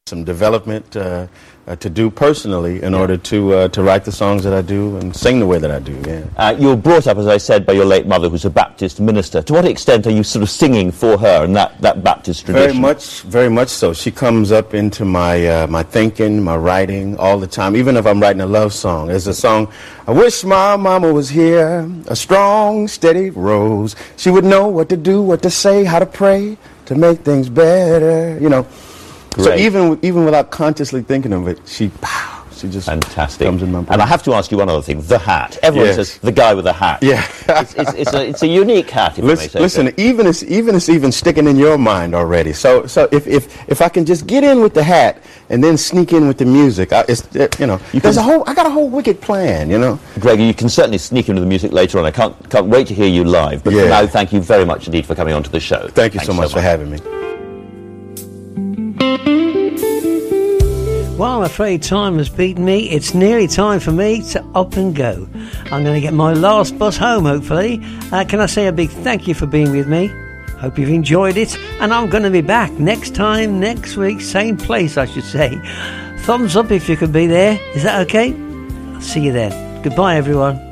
some development to do personally in order to write the songs that I do and sing the way that I do. Yeah. You were brought up, as I said, by your late mother, who's a Baptist minister. To what extent are you sort of singing for her and that Baptist tradition? Very much so. She comes up into my my thinking, my writing all the time. Even if I'm writing a love song, there's a song, I wish my mama was here, a strong, steady rose. She would know what to do, what to say, how to pray to make things better. You know. Great. So even without consciously thinking of it, she just fantastic. Comes in my brain. And I have to ask you one other thing: the hat. Everyone says the guy with the hat. Yeah, it's a unique hat. If listen, so. even sticking in your mind already. So if I can just get in with the hat and then sneak in with the music, I got a whole wicked plan. You know, Greg, you can certainly sneak into the music later on. I can't wait to hear you live. But for now, thank you very much indeed for coming on to the show. Thanks so much for having me. Well, I'm afraid time has beaten me. It's nearly time for me to up and go. I'm going to get my last bus home, hopefully. Can I say a big thank you for being with me? Hope you've enjoyed it. And I'm going to be back next week, same place, I should say. Thumbs up if you could be there. Is that okay? I'll see you then. Goodbye, everyone.